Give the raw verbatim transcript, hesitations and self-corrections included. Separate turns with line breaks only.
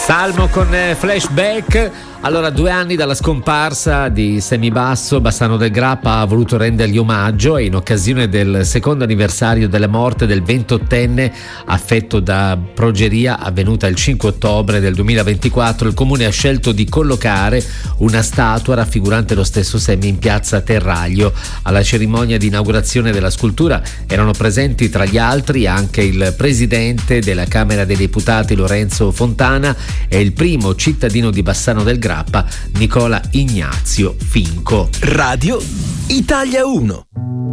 Salmo con Flashback. Allora, due anni dalla scomparsa di Semibasso, Bassano del Grappa ha voluto rendergli omaggio e in occasione del secondo anniversario della morte del ventottenne affetto da progeria avvenuta il cinque ottobre del duemilaventiquattro, il comune ha scelto di collocare una statua raffigurante lo stesso Semi in piazza Terraglio. Alla cerimonia di inaugurazione della scultura erano presenti tra gli altri anche il presidente della Camera dei Deputati Lorenzo Fontana e il primo cittadino di Bassano del Grappa, Nicola Ignazio Finco.
Radio Italia uno.